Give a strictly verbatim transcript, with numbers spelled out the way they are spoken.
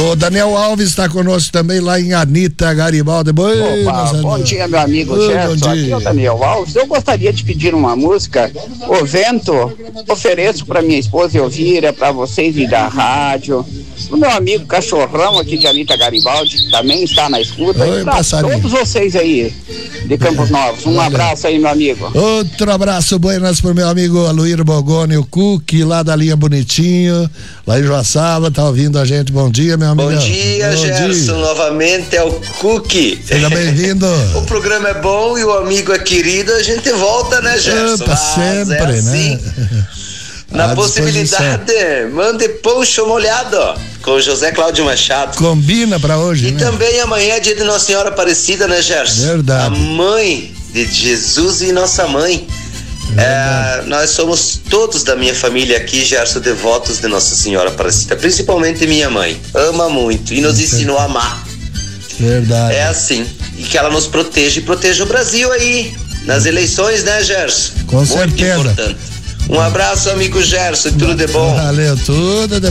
O Daniel Alves está conosco também lá em Anita Garibaldi. Oi, Opa, bom dia, meu amigo Oi, Gerson. Aqui é o Daniel Alves. Eu gostaria de pedir uma música, O Vento. Ofereço para minha esposa Elvira, para vocês e da rádio. O meu amigo Cachorrão aqui de Anita Garibaldi também está na escuta. Oi, e para todos vocês aí de Campos Novos. Um Valeu. abraço aí, meu amigo. Outro abraço, buenas pro meu amigo Aloírio Bogoni, o Cook, lá da linha Bonitinho, lá em Joaçaba, tá ouvindo a gente. Bom dia, meu amigo. Bom dia, Bom Gerson. dia. Novamente é o Cook. Seja bem-vindo. O programa é bom e o amigo é querido, a gente volta, né, Gerson? Opa, sempre, é assim. né? Na À possibilidade, mande poncho molhado com José Cláudio Machado. Combina pra hoje, E né? também amanhã é dia de Nossa Senhora Aparecida, né, Gerson? Verdade. A mãe de Jesus e nossa mãe. É, nós somos todos da minha família aqui, Gerson, devotos de Nossa Senhora Aparecida, principalmente minha mãe. Ama muito e nos ensinou a amar. Verdade. É assim. E que ela nos proteja e proteja o Brasil aí, nas eleições, né, Gerson? Com Muito certeza. importante. Um abraço, amigo Gerson, e tudo de bom. Valeu, tudo de